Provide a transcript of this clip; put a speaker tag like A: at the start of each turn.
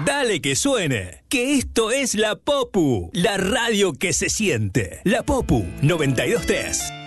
A: Dale que suene, que esto es La Popu, la radio que se siente. La Popu 92.3.